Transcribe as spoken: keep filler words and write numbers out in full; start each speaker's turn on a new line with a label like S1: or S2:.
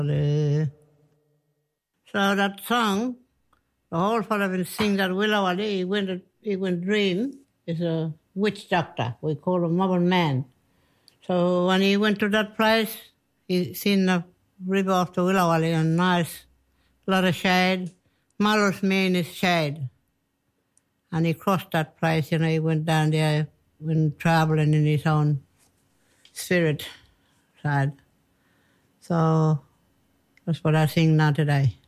S1: So that song, the whole fellow will sing that Willawali, he went, to- he went dream, is a witch doctor. We call him Mobile Man. So when he went to that place, he seen the river of the Willawali and nice, lot of shade. Malus mean is shade. And he crossed that place, you know, he went down there when traveling in his own spirit side. So that's what I sing now today.